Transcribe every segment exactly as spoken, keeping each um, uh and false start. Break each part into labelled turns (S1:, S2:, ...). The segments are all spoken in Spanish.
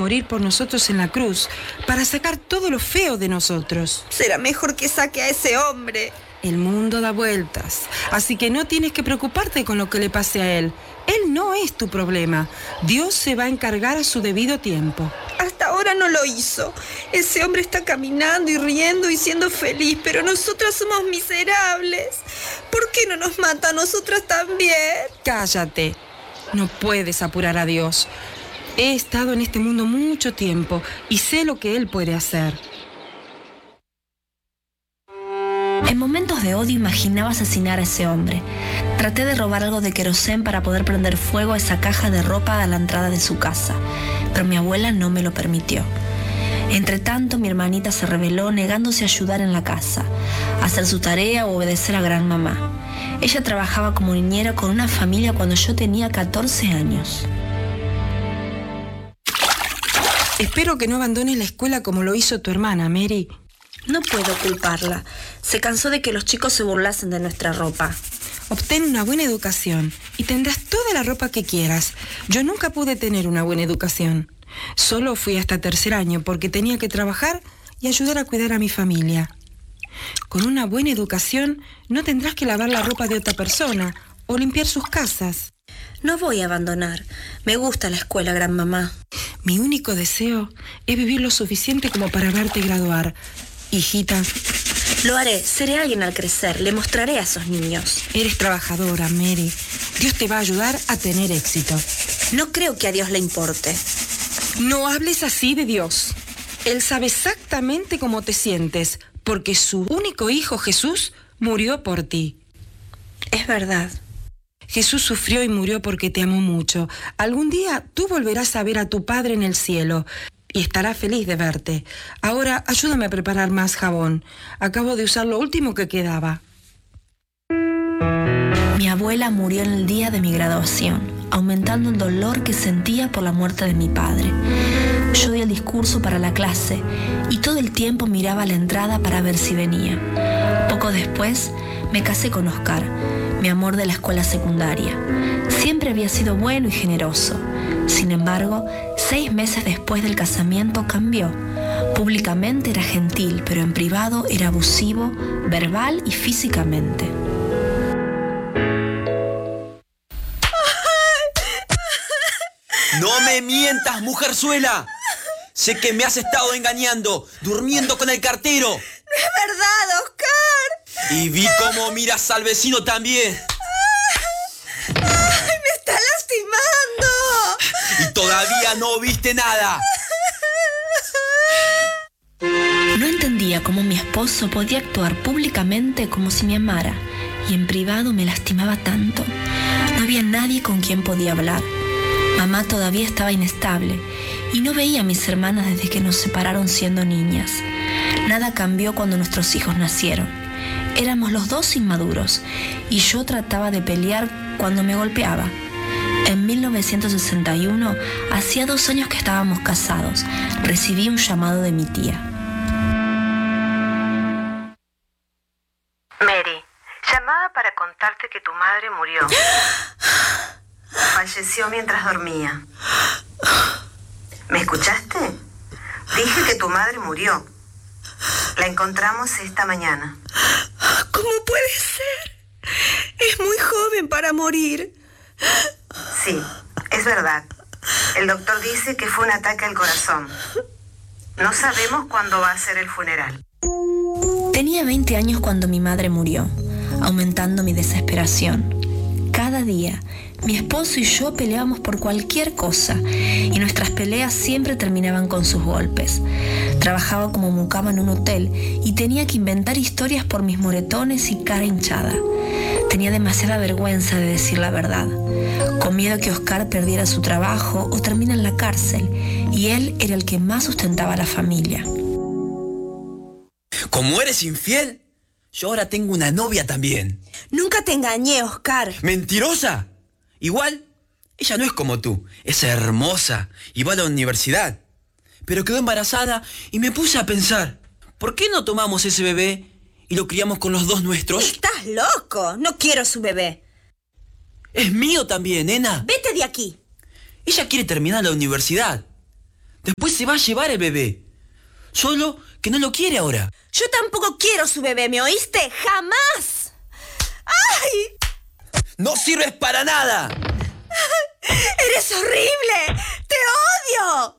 S1: morir por nosotros en la cruz, para sacar todo lo feo de nosotros.
S2: Será mejor que saque a ese hombre.
S1: El mundo da vueltas, así que no tienes que preocuparte con lo que le pase a él. Él no es tu problema. Dios se va a encargar a su debido tiempo.
S2: Hasta ahora no lo hizo. Ese hombre está caminando y riendo y siendo feliz, pero nosotras somos miserables. ¿Por qué no nos mata a nosotras también?
S1: Cállate. No puedes apurar a Dios. He estado en este mundo mucho tiempo y sé lo que Él puede hacer.
S3: En momentos de odio imaginaba asesinar a ese hombre. Traté de robar algo de querosén para poder prender fuego a esa caja de ropa a la entrada de su casa, pero mi abuela no me lo permitió. Entre tanto, mi hermanita se rebeló negándose a ayudar en la casa, a hacer su tarea o obedecer a gran mamá. Ella trabajaba como niñera con una familia cuando yo tenía catorce años.
S1: Espero que no abandones la escuela como lo hizo tu hermana, Mary.
S3: No puedo culparla. Se cansó de que los chicos se burlasen de nuestra ropa.
S1: Obtén una buena educación y tendrás toda la ropa que quieras. Yo nunca pude tener una buena educación. Solo fui hasta tercer año porque tenía que trabajar y ayudar a cuidar a mi familia. Con una buena educación no tendrás que lavar la ropa de otra persona o limpiar sus casas.
S3: No voy a abandonar. Me gusta la escuela, gran mamá.
S1: Mi único deseo es vivir lo suficiente como para verte graduar. Hijita.
S3: Lo haré. Seré alguien al crecer. Le mostraré a esos niños.
S1: Eres trabajadora, Mary. Dios te va a ayudar a tener éxito.
S3: No creo que a Dios le importe.
S1: No hables así de Dios. Él sabe exactamente cómo te sientes, porque su único hijo, Jesús, murió por ti.
S3: Es verdad.
S1: Jesús sufrió y murió porque te amó mucho. Algún día tú volverás a ver a tu Padre en el cielo y estará feliz de verte. Ahora ayúdame a preparar más jabón. Acabo de usar lo último que quedaba.
S3: Mi abuela murió en el día de mi graduación, aumentando el dolor que sentía por la muerte de mi padre. Yo di el discurso para la clase y todo el tiempo miraba a la entrada para ver si venía. Poco después me casé con Oscar, mi amor de la escuela secundaria. Siempre había sido bueno y generoso. Sin embargo, seis meses después del casamiento cambió. Públicamente era gentil, pero en privado era abusivo, verbal y físicamente.
S4: ¡No me mientas, mujerzuela! Sé que me has estado engañando, durmiendo con el cartero.
S2: ¡No es verdad, Oscar!
S4: Y vi cómo miras al vecino también.
S2: ¡Ay, me está lastimando!
S4: Y todavía no viste nada.
S3: No entendía cómo mi esposo podía actuar públicamente como si me amara y en privado me lastimaba tanto. No había nadie con quien podía hablar. Mamá todavía estaba inestable y no veía a mis hermanas desde que nos separaron siendo niñas. Nada cambió cuando nuestros hijos nacieron. Éramos los dos inmaduros y yo trataba de pelear cuando me golpeaba. En mil novecientos sesenta y uno, hacía dos años que estábamos casados, recibí un llamado de mi tía.
S5: Mary, llamaba para contarte que tu madre murió. Falleció mientras dormía. ¿Me escuchaste? Dije que tu madre murió. La encontramos esta mañana.
S2: ¿Cómo puede ser? Es muy joven para morir.
S5: Sí, es verdad. El doctor dice que fue un ataque al corazón. No sabemos cuándo va a ser el funeral.
S3: Tenía veinte años cuando mi madre murió, aumentando mi desesperación. Cada día, mi esposo y yo peleábamos por cualquier cosa y nuestras peleas siempre terminaban con sus golpes. Trabajaba como mucama en un hotel y tenía que inventar historias por mis moretones y cara hinchada. Tenía demasiada vergüenza de decir la verdad, con miedo que Oscar perdiera su trabajo o termine en la cárcel, y él era el que más sustentaba a la familia.
S4: ¿Cómo eres infiel? Yo ahora tengo una novia también.
S2: Nunca te engañé, Oscar.
S4: ¿Mentirosa? Igual, ella no es como tú. Es hermosa y va a la universidad. Pero quedó embarazada y me puse a pensar, ¿por qué no tomamos ese bebé y lo criamos con los dos nuestros?
S2: ¡Estás loco! No quiero su bebé.
S4: Es mío también, nena.
S2: Vete de aquí.
S4: Ella quiere terminar la universidad. Después se va a llevar el bebé. Solo que no lo quiere ahora.
S2: Yo tampoco quiero su bebé, ¿me oíste? ¡Jamás! ¡Ay!
S4: ¡No sirves para nada!
S2: ¡Eres horrible! ¡Te odio!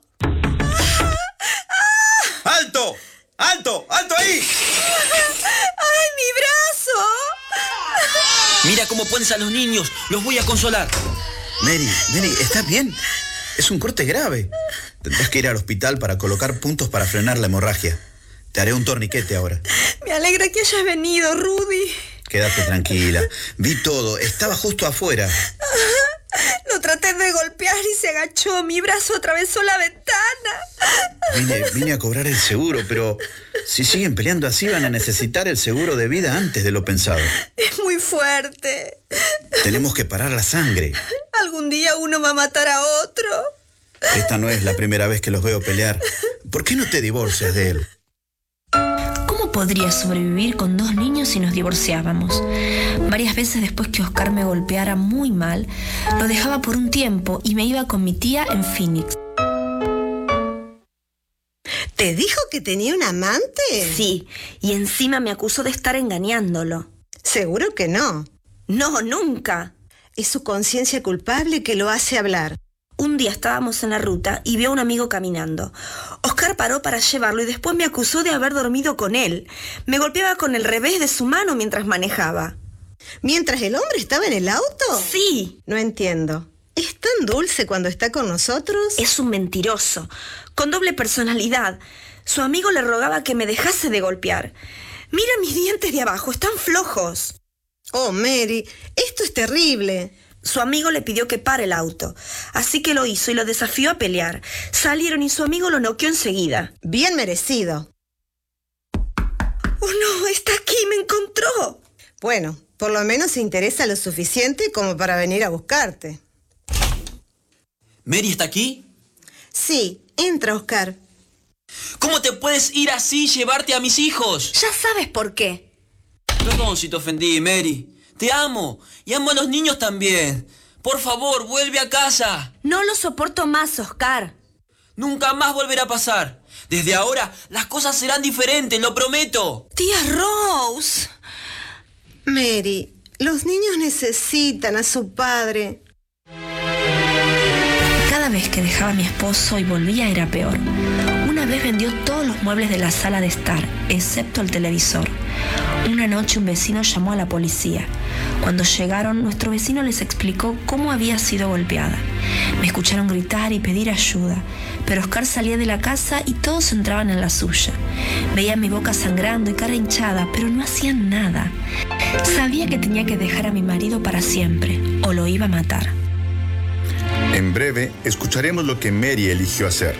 S4: ¡Alto! ¡Alto! ¡Alto ahí!
S2: ¡Ay, mi brazo!
S4: Mira cómo pones a los niños. Los voy a consolar.
S6: Mary, Mary, ¿estás bien? Es un corte grave. Tendrás que ir al hospital para colocar puntos para frenar la hemorragia. Te haré un torniquete ahora.
S2: Me alegra que hayas venido, Rudy.
S6: Quédate tranquila. Vi todo. Estaba justo afuera.
S2: Lo traté de golpear y se agachó. Mi brazo atravesó la ventana.
S6: Vine, vine a cobrar el seguro, pero si siguen peleando así van a necesitar el seguro de vida antes de lo pensado.
S2: Es muy fuerte.
S6: Tenemos que parar la sangre.
S2: Algún día uno va a matar a otro.
S6: Esta no es la primera vez que los veo pelear. ¿Por qué no te divorcias de él?
S3: ¿Cómo podría sobrevivir con dos niños si nos divorciábamos? Varias veces después que Oscar me golpeara muy mal, lo dejaba por un tiempo y me iba con mi tía en Phoenix.
S7: ¿Te dijo que tenía un amante?
S2: Sí, y encima me acusó de estar engañándolo.
S7: Seguro que no.
S2: No, nunca.
S7: Es su conciencia culpable que lo hace hablar.
S2: Un día estábamos en la ruta y vio a un amigo caminando. Oscar paró para llevarlo y después me acusó de haber dormido con él. Me golpeaba con el revés de su mano mientras manejaba.
S7: ¿Mientras el hombre estaba en el auto?
S2: Sí.
S7: No entiendo. ¿Es tan dulce cuando está con nosotros?
S2: Es un mentiroso, con doble personalidad. Su amigo le rogaba que me dejase de golpear. Mira mis dientes de abajo, están flojos.
S7: Oh, Mary, esto es terrible.
S2: Su amigo le pidió que pare el auto, así que lo hizo y lo desafió a pelear. Salieron y su amigo lo noqueó enseguida.
S7: Bien merecido.
S2: ¡Oh, no! ¡Está aquí! ¡Me encontró!
S7: Bueno, por lo menos se interesa lo suficiente como para venir a buscarte.
S4: ¿Mary está aquí?
S7: Sí, entra, Oscar.
S4: ¿Cómo te puedes ir así y llevarte a mis hijos?
S2: Ya sabes por qué.
S4: Perdón si te ofendí, Mary. Te amo. Y amo a los niños también. Por favor, vuelve a casa.
S2: No lo soporto más, Oscar.
S4: Nunca más volverá a pasar. Desde ahora, las cosas serán diferentes, lo prometo.
S2: Tía Rose.
S7: Mary, los niños necesitan a su padre.
S3: Cada vez que dejaba a mi esposo y volvía era peor. Una vez vendió todos los muebles de la sala de estar, excepto el televisor. Una noche un vecino llamó a la policía. Cuando llegaron, nuestro vecino les explicó cómo había sido golpeada. Me escucharon gritar y pedir ayuda, pero Oscar salía de la casa y todos entraban en la suya. Veía mi boca sangrando y cara hinchada, pero no hacían nada. Sabía que tenía que dejar a mi marido para siempre, o lo iba a matar.
S8: En breve, escucharemos lo que Mary eligió hacer.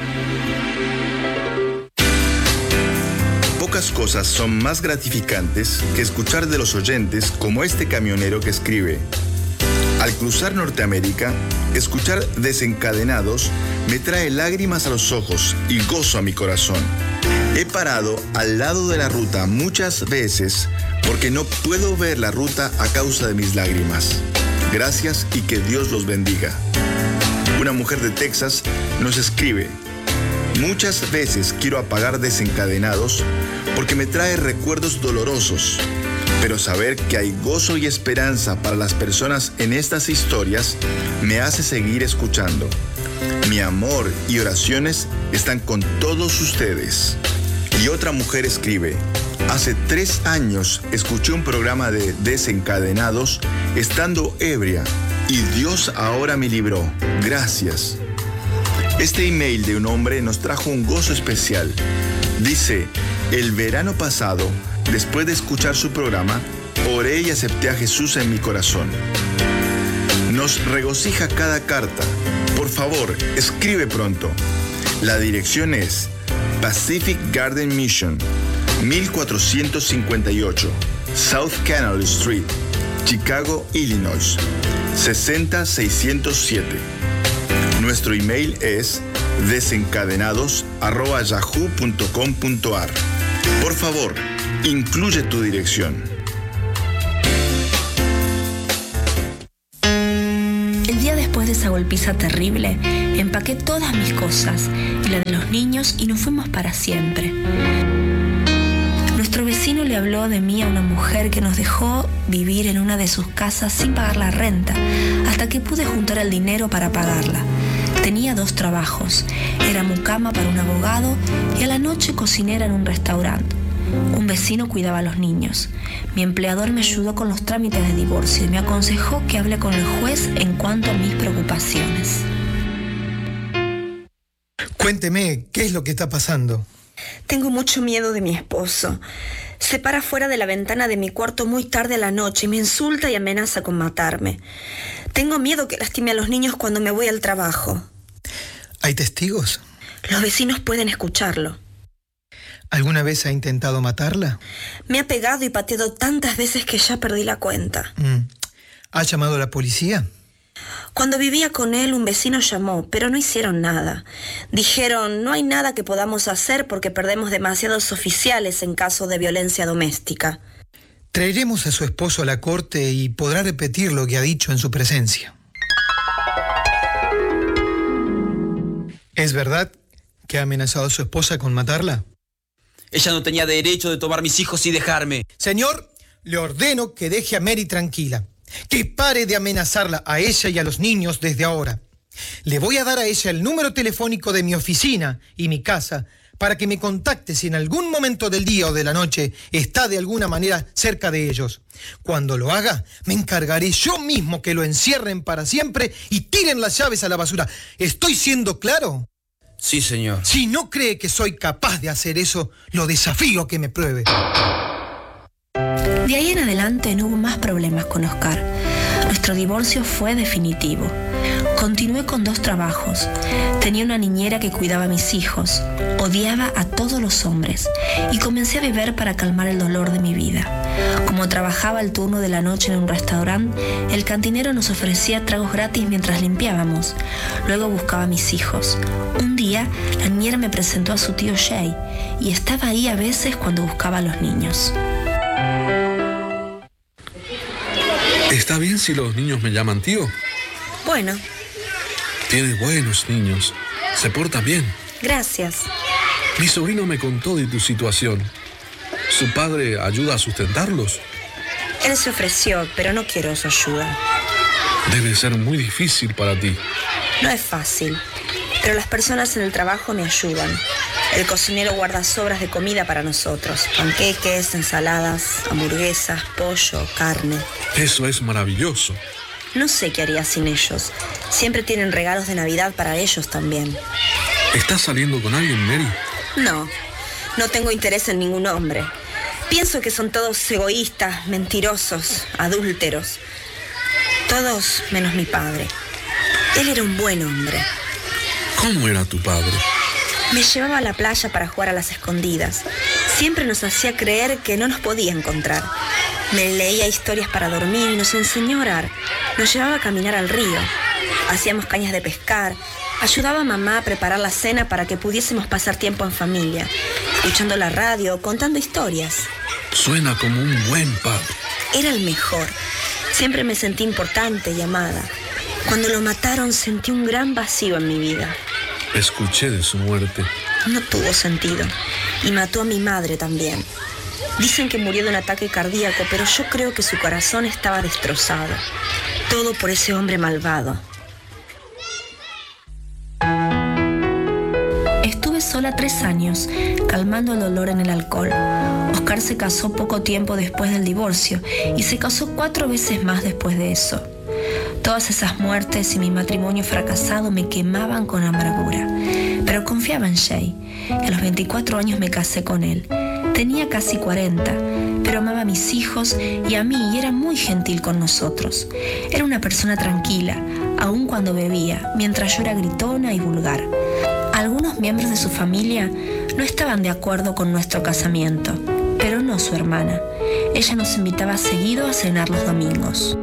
S8: Pocas cosas son más gratificantes que escuchar de los oyentes como este camionero que escribe: al cruzar Norteamérica, escuchar Desencadenados me trae lágrimas a los ojos y gozo a mi corazón. He parado al lado de la ruta muchas veces porque no puedo ver la ruta a causa de mis lágrimas. Gracias y que Dios los bendiga. Una mujer de Texas nos escribe: muchas veces quiero apagar Desencadenados porque me trae recuerdos dolorosos, pero saber que hay gozo y esperanza para las personas en estas historias me hace seguir escuchando. Mi amor y oraciones están con todos ustedes. Y otra mujer escribe: hace tres años escuché un programa de Desencadenados estando ebria y Dios ahora me libró. Gracias. Este email de un hombre nos trajo un gozo especial. Dice: el verano pasado, después de escuchar su programa, oré y acepté a Jesús en mi corazón. Nos regocija cada carta. Por favor, escribe pronto. La dirección es Pacific Garden Mission, mil cuatrocientos cincuenta y ocho, South Canal Street, Chicago, Illinois, sesenta mil seiscientos siete. Nuestro email es desencadenados arroba yahoo punto com punto ar. Por favor, incluye tu dirección.
S3: El día después de de esa golpiza terrible, empaqué todas mis cosas y la de los niños y nos fuimos para siempre. Nuestro vecino le habló de mí a una mujer que nos dejó vivir en una de sus casas sin pagar la renta, hasta que pude juntar el dinero para pagarla. Tenía dos trabajos, era mucama para un abogado y a la noche cocinera en un restaurante. Un vecino cuidaba a los niños. Mi empleador me ayudó con los trámites de divorcio y me aconsejó que hable con el juez en cuanto a mis preocupaciones.
S9: Cuénteme, ¿qué es lo que está pasando?
S2: Tengo mucho miedo de mi esposo. Se para fuera de la ventana de mi cuarto muy tarde a la noche y me insulta y amenaza con matarme. Tengo miedo que lastime a los niños cuando me voy al trabajo.
S9: ¿Hay testigos?
S2: Los vecinos pueden escucharlo.
S9: ¿Alguna vez ha intentado matarla?
S2: Me ha pegado y pateado tantas veces que ya perdí la cuenta.
S9: Mm. ¿Ha llamado a la policía?
S2: Cuando vivía con él, un vecino llamó, pero no hicieron nada. Dijeron, no hay nada que podamos hacer porque perdemos demasiados oficiales en caso de violencia doméstica.
S9: Traeremos a su esposo a la corte y podrá repetir lo que ha dicho en su presencia. ¿Es verdad que ha amenazado a su esposa con matarla?
S4: Ella no tenía derecho de tomar mis hijos y dejarme.
S9: Señor, le ordeno que deje a Mary tranquila. Que pare de amenazarla a ella y a los niños desde ahora. Le voy a dar a ella el número telefónico de mi oficina y mi casa para que me contacte si en algún momento del día o de la noche está de alguna manera cerca de ellos. Cuando lo haga, me encargaré yo mismo que lo encierren para siempre y tiren las llaves a la basura. ¿Estoy siendo claro?
S4: Sí, señor.
S9: Si no cree que soy capaz de hacer eso, lo desafío a que me pruebe.
S3: De ahí en adelante no hubo más problemas con Oscar. Nuestro divorcio fue definitivo. Continué con dos trabajos. Tenía una niñera que cuidaba a mis hijos. Odiaba a todos los hombres y comencé a beber para calmar el dolor de mi vida. Como trabajaba el turno de la noche en un restaurante, el cantinero nos ofrecía tragos gratis mientras limpiábamos. Luego buscaba a mis hijos. Un día, la niñera me presentó a su tío Jay y estaba ahí a veces cuando buscaba a los niños.
S10: ¿Está bien si los niños me llaman tío?
S2: Bueno.
S10: Tienes buenos niños. Se portan bien.
S2: Gracias.
S10: Mi sobrino me contó de tu situación. ¿Su padre ayuda a sustentarlos?
S2: Él se ofreció, pero no quiero su ayuda.
S10: Debe ser muy difícil para ti.
S2: No es fácil, pero las personas en el trabajo me ayudan. El cocinero guarda sobras de comida para nosotros. Panqueques, ensaladas, hamburguesas, pollo, carne.
S10: Eso es maravilloso.
S2: No sé qué haría sin ellos. Siempre tienen regalos de Navidad para ellos también.
S10: ¿Estás saliendo con alguien, Mary?
S2: No, no tengo interés en ningún hombre. Pienso que son todos egoístas, mentirosos, adúlteros. Todos menos mi padre. Él era un buen hombre.
S10: ¿Cómo era tu padre?
S2: Me llevaba a la playa para jugar a las escondidas. Siempre nos hacía creer que no nos podía encontrar. Me leía historias para dormir y nos enseñó a orar. Nos llevaba a caminar al río. Hacíamos cañas de pescar. Ayudaba a mamá a preparar la cena para que pudiésemos pasar tiempo en familia, escuchando la radio, contando historias.
S10: Suena como un buen padre.
S2: Era el mejor. Siempre me sentí importante y amada. Cuando lo mataron sentí un gran vacío en mi vida.
S10: Escuché de su muerte.
S2: No tuvo sentido. Y mató a mi madre también. Dicen que murió de un ataque cardíaco, pero yo creo que su corazón estaba destrozado. Todo por ese hombre malvado.
S3: Estuve sola tres años, calmando el dolor en el alcohol. Oscar se casó poco tiempo después del divorcio y se casó cuatro veces más después de eso. Todas esas muertes y mi matrimonio fracasado me quemaban con amargura. Pero confiaba en Jay. A los veinticuatro años me casé con él. Tenía casi cuarenta, pero amaba a mis hijos y a mí y era muy gentil con nosotros. Era una persona tranquila, aun cuando bebía, mientras yo era gritona y vulgar. Algunos miembros de su familia no estaban de acuerdo con nuestro casamiento, pero no su hermana. Ella nos invitaba seguido a cenar los domingos.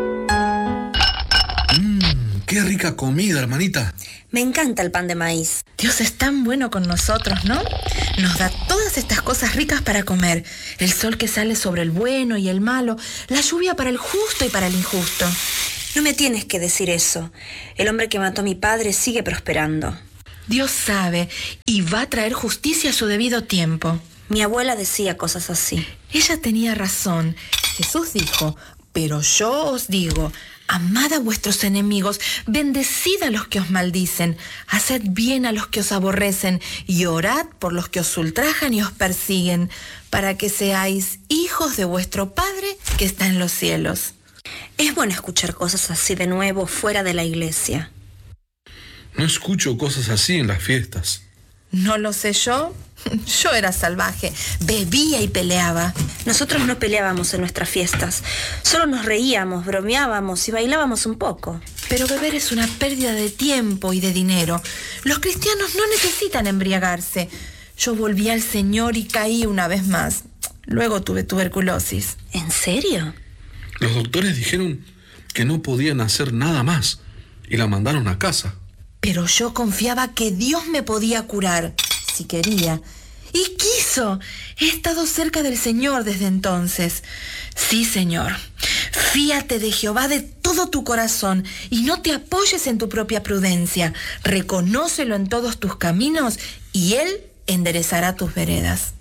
S10: ¡Qué rica comida, hermanita!
S2: Me encanta el pan de maíz.
S11: Dios es tan bueno con nosotros, ¿no? Nos da todas estas cosas ricas para comer. El sol que sale sobre el bueno y el malo, la lluvia para el justo y para el injusto.
S2: No me tienes que decir eso. El hombre que mató a mi padre sigue prosperando.
S11: Dios sabe y va a traer justicia a su debido tiempo.
S2: Mi abuela decía cosas así.
S11: Ella tenía razón. Jesús dijo, pero yo os digo, amad a vuestros enemigos, bendecid a los que os maldicen, haced bien a los que os aborrecen y orad por los que os ultrajan y os persiguen, para que seáis hijos de vuestro Padre que está en los cielos.
S2: Es bueno escuchar cosas así de nuevo fuera de la iglesia.
S10: No escucho cosas así en las fiestas.
S11: ¿No lo sé yo? Yo era salvaje, bebía y peleaba.
S2: Nosotros no peleábamos en nuestras fiestas. Solo nos reíamos, bromeábamos y bailábamos un poco.
S11: Pero beber es una pérdida de tiempo y de dinero. Los cristianos no necesitan embriagarse. Yo volví al Señor y caí una vez más. Luego tuve tuberculosis.
S2: ¿En serio?
S10: Los doctores dijeron que no podían hacer nada más y la mandaron a casa.
S11: Pero yo confiaba que Dios me podía curar, si quería. Y quiso. He estado cerca del Señor desde entonces. Sí, Señor. Fíate de Jehová de todo tu corazón y no te apoyes en tu propia prudencia. Reconócelo en todos tus caminos y Él enderezará tus veredas.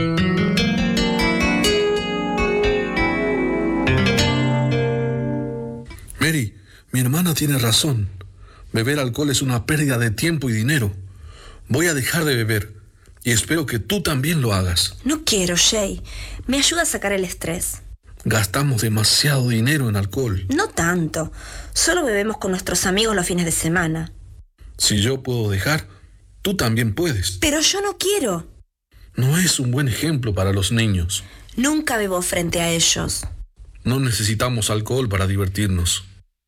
S10: Mary, mi hermana tiene razón. Beber alcohol es una pérdida de tiempo y dinero. Voy a dejar de beber y espero que tú también lo hagas.
S2: No quiero, Jay. Me ayuda a sacar el estrés.
S10: Gastamos demasiado dinero en alcohol.
S2: No tanto. Solo bebemos con nuestros amigos los fines de semana.
S10: Si yo puedo dejar, tú también puedes.
S2: Pero yo no quiero.
S10: No es un buen ejemplo para los niños.
S2: Nunca bebo frente a ellos.
S10: No necesitamos alcohol para divertirnos.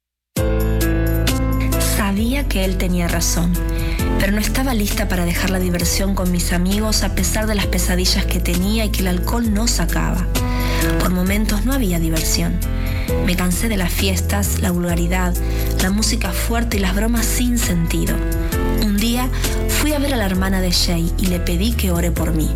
S3: Sabía que él tenía razón, pero no estaba lista para dejar la diversión con mis amigos a pesar de las pesadillas que tenía y que el alcohol no sacaba. Por momentos no había diversión. Me cansé de las fiestas, la vulgaridad, la música fuerte y las bromas sin sentido. Un día fui a ver a la hermana de Jay y le pedí que ore por mí.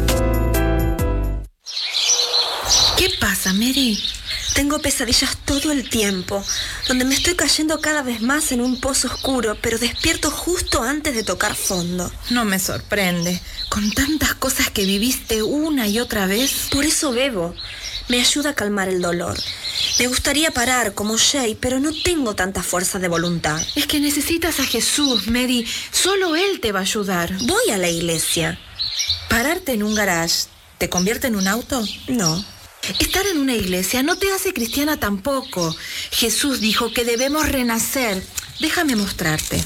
S11: ¿Qué pasa, Mary?
S2: Tengo pesadillas todo el tiempo, donde me estoy cayendo cada vez más en un pozo oscuro, pero despierto justo antes de tocar fondo.
S11: No me sorprende. Con tantas cosas que viviste una y otra vez.
S2: Por eso bebo. Me ayuda a calmar el dolor. Me gustaría parar como Jay, pero no tengo tanta fuerza de voluntad.
S11: Es que necesitas a Jesús, Mary. Solo Él te va a ayudar.
S2: Voy a la iglesia.
S11: ¿Pararte en un garage te convierte en un auto?
S2: No.
S11: Estar en una iglesia no te hace cristiana tampoco. Jesús dijo que debemos renacer. Déjame mostrarte.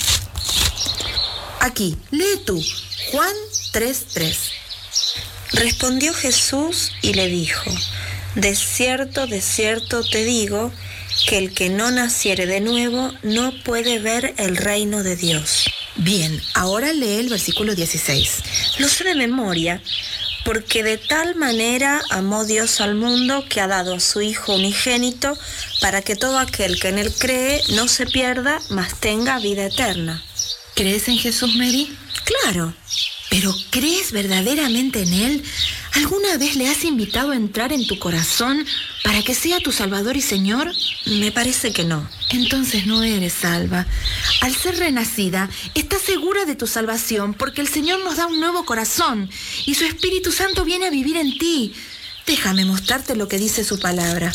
S11: Aquí, lee tú. Juan tres tres.
S2: Respondió Jesús y le dijo: De cierto, de cierto te digo, que el que no naciere de nuevo no puede ver el reino de Dios.
S11: Bien, ahora lee el versículo dieciséis.
S2: Lo sé de memoria, porque de tal manera amó Dios al mundo que ha dado a su Hijo unigénito, para que todo aquel que en él cree no se pierda, mas tenga vida eterna.
S11: ¿Crees en Jesús, Mary?
S2: Claro.
S11: ¿Pero crees verdaderamente en Él? ¿Alguna vez le has invitado a entrar en tu corazón para que sea tu Salvador y Señor?
S2: Me parece que no.
S11: Entonces no eres salva. Al ser renacida, estás segura de tu salvación porque el Señor nos da un nuevo corazón y su Espíritu Santo viene a vivir en ti. Déjame mostrarte lo que dice su palabra.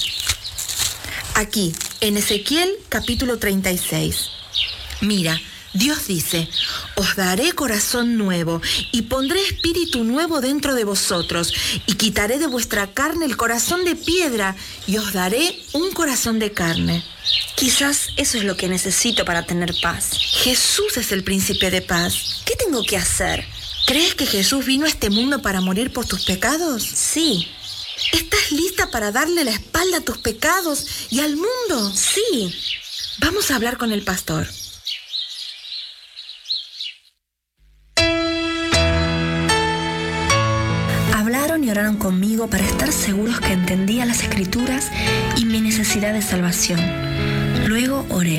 S11: Aquí, en Ezequiel capítulo treinta y seis. Mira, Dios dice: os daré corazón nuevo y pondré espíritu nuevo dentro de vosotros y quitaré de vuestra carne el corazón de piedra y os daré un corazón de carne.
S2: Quizás eso es lo que necesito para tener paz.
S11: Jesús es el príncipe de paz.
S2: ¿Qué tengo que hacer?
S11: ¿Crees que Jesús vino a este mundo para morir por tus pecados?
S2: Sí.
S11: ¿Estás lista para darle la espalda a tus pecados y al mundo?
S2: Sí.
S11: Vamos a hablar con el pastor.
S3: Hablaron y oraron conmigo para estar seguros que entendía las Escrituras y mi necesidad de salvación. Luego oré.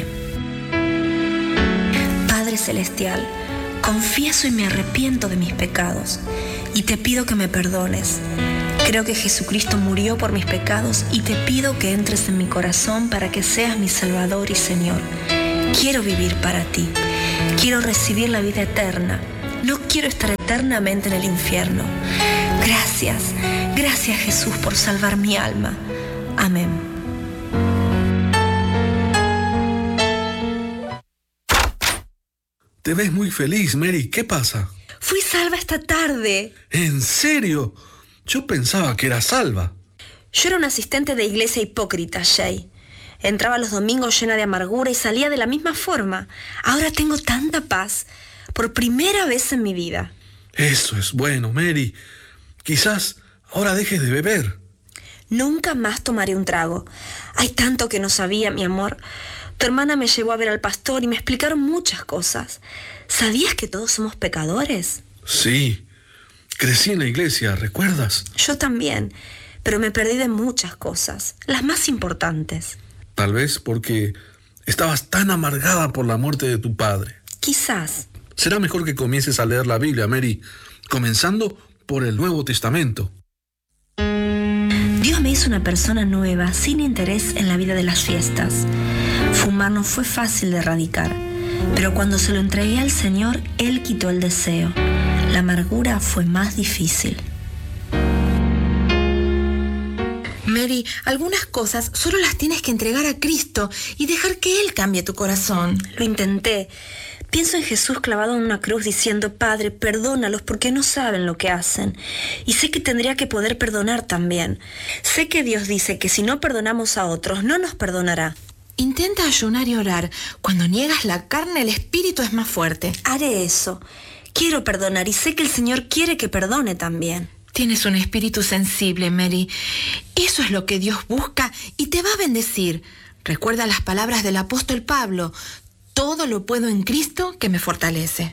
S3: Padre Celestial, confieso y me arrepiento de mis pecados y te pido que me perdones, Creo que Jesucristo murió por mis pecados y te pido que entres en mi corazón para que seas mi Salvador y Señor. Quiero vivir para ti. Quiero recibir la vida eterna. No quiero estar eternamente en el infierno. Gracias, gracias Jesús por salvar mi alma. Amén.
S10: Te ves muy feliz, Mary. ¿Qué pasa?
S3: Fui salva esta tarde.
S10: ¿En serio? Yo pensaba que era salva.
S2: Yo era una asistente de iglesia hipócrita, Jay. Entraba los domingos llena de amargura y salía de la misma forma. Ahora tengo tanta paz. Por primera vez en mi vida.
S10: Eso es bueno, Mary. Quizás ahora dejes de beber.
S2: Nunca más tomaré un trago. Hay tanto que no sabía, mi amor. Tu hermana me llevó a ver al pastor y me explicaron muchas cosas. ¿Sabías que todos somos pecadores?
S10: Sí. Crecí en la iglesia, ¿recuerdas?
S2: Yo también, pero me perdí de muchas cosas, las más importantes.
S10: Tal vez porque estabas tan amargada por la muerte de tu padre.
S2: Quizás.
S10: Será mejor que comiences a leer la Biblia, Mary, comenzando por el Nuevo Testamento.
S3: Dios me hizo una persona nueva, sin interés en la vida de las fiestas. Fumar no fue fácil de erradicar, pero cuando se lo entregué al Señor, Él quitó el deseo. La amargura fue más difícil.
S11: Mary, algunas cosas solo las tienes que entregar a Cristo y dejar que Él cambie tu corazón.
S2: Lo intenté. Pienso en Jesús clavado en una cruz diciendo, Padre, perdónalos porque no saben lo que hacen. Y sé que tendría que poder perdonar también. Sé que Dios dice que si no perdonamos a otros, no nos perdonará.
S11: Intenta ayunar y orar. Cuando niegas la carne, el espíritu es más fuerte.
S2: Haré eso. Quiero perdonar y sé que el Señor quiere que perdone también.
S11: Tienes un espíritu sensible, Mary. Eso es lo que Dios busca y te va a bendecir. Recuerda las palabras del apóstol Pablo. Todo lo puedo en Cristo que me fortalece.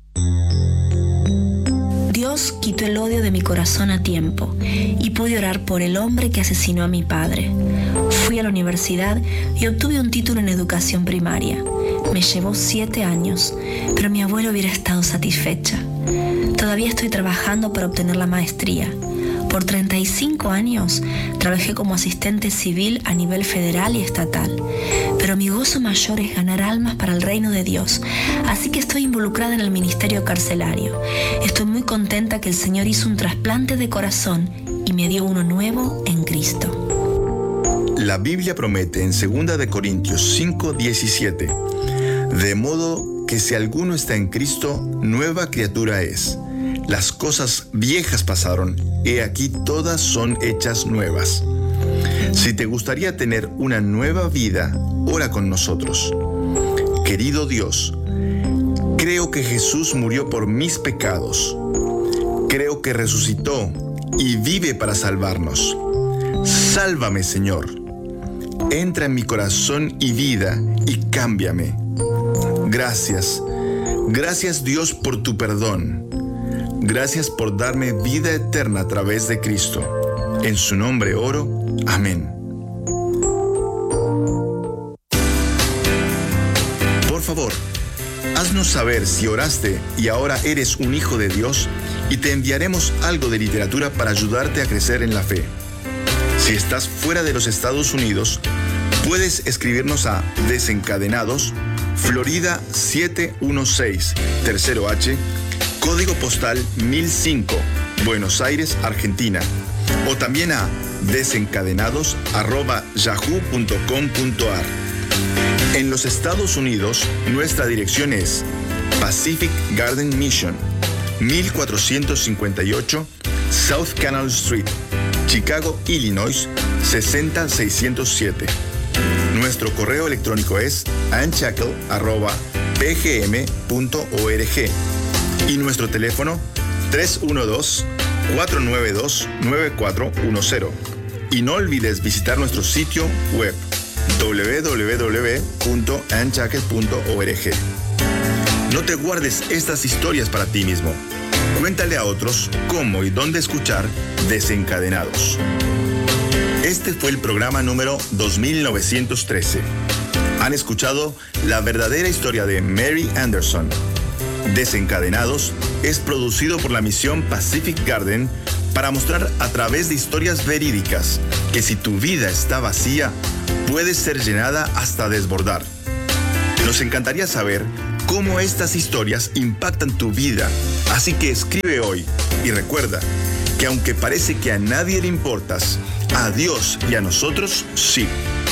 S3: Dios quitó el odio de mi corazón a tiempo y pude orar por el hombre que asesinó a mi padre. Fui a la universidad y obtuve un título en educación primaria. Me llevó siete años, pero mi abuela hubiera estado satisfecha. Todavía estoy trabajando para obtener la maestría. Por treinta y cinco años trabajé como asistente civil a nivel federal y estatal. Pero mi gozo mayor es ganar almas para el reino de Dios. Así que estoy involucrada en el ministerio carcelario. Estoy muy contenta que el Señor hizo un trasplante de corazón y me dio uno nuevo en Cristo.
S8: La Biblia promete en segunda de Corintios cinco diecisiete, de modo que si alguno está en Cristo, nueva criatura es. Las cosas viejas pasaron, he aquí todas son hechas nuevas. Si te gustaría tener una nueva vida, ora con nosotros. Querido Dios, creo que Jesús murió por mis pecados. Creo que resucitó y vive para salvarnos. Sálvame, Señor. Entra en mi corazón y vida y cámbiame. Gracias. Gracias, Dios, por tu perdón. Gracias por darme vida eterna a través de Cristo. En su nombre oro. Amén. Por favor, haznos saber si oraste y ahora eres un hijo de Dios y te enviaremos algo de literatura para ayudarte a crecer en la fe. Si estás fuera de los Estados Unidos, puedes escribirnos a Desencadenados, Florida siete uno seis, Tercero H, Código postal mil cinco, Buenos Aires, Argentina. O también a desencadenados arroba yahoo punto com punto a r. En los Estados Unidos, nuestra dirección es Pacific Garden Mission, mil cuatrocientos cincuenta y ocho South Canal Street, Chicago, Illinois, sesenta mil seiscientos siete. Nuestro correo electrónico es anchackle arroba p g m punto org. Y nuestro teléfono tres uno dos, cuatro nueve dos, nueve cuatro uno cero. Y no olvides visitar nuestro sitio web doble u doble u doble u punto anchackle punto org. No te guardes estas historias para ti mismo. Cuéntale a otros cómo y dónde escuchar Desencadenados. Este fue el programa número dos mil novecientos trece. Han escuchado la verdadera historia de Mary Anderson. Desencadenados es producido por la misión Pacific Garden para mostrar a través de historias verídicas que si tu vida está vacía, puede ser llenada hasta desbordar. Nos encantaría saber cómo estas historias impactan tu vida, así que escribe hoy y recuerda que aunque parece que a nadie le importas, a Dios y a nosotros sí.